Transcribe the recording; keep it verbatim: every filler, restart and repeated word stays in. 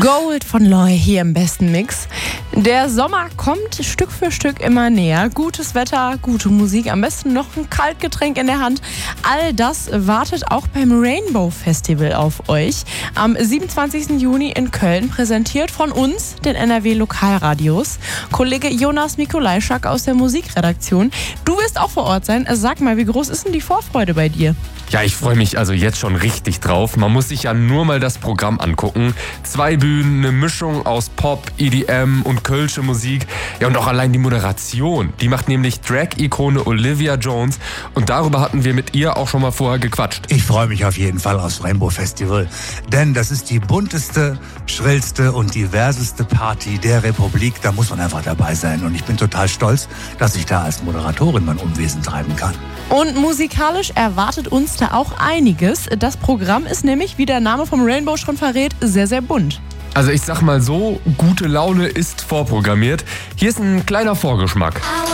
Gold von Loy hier im besten Mix. Der Sommer kommt Stück für Stück immer näher. Gutes Wetter, gute Musik, am besten noch ein Kaltgetränk in der Hand. All das wartet auch beim Rainbow Festival auf euch. Am siebenundzwanzigsten Juni in Köln, präsentiert von uns, den N R W Lokalradios. Kollege Jonas Mikolajczak aus der Musikredaktion. Du wirst auch vor Ort sein. Sag mal, wie groß ist denn die Vorfreude bei dir? Ja, ich freue mich also jetzt schon richtig drauf. Man muss sich ja nur mal das Programm angucken. Zwei Bühnen, eine Mischung aus Pop, E D M und kölsche Musik. Ja, und auch allein die Moderation. Die macht nämlich Drag-Ikone Olivia Jones. Und darüber hatten wir mit ihr auch schon mal vorher gequatscht. Ich freue mich auf jeden Fall aufs Rainbow Festival. Denn das ist die bunteste, schrillste und diverseste Party der Republik. Da muss man einfach dabei sein. Und ich bin total stolz, dass ich da als Moderatorin mein Unwesen treiben kann. Und musikalisch erwartet uns da auch einiges. Das Programm ist nämlich, wie der Name vom Rainbow schon verrät, sehr, sehr bunt. Also ich sag mal so, gute Laune ist vorprogrammiert. Hier ist ein kleiner Vorgeschmack.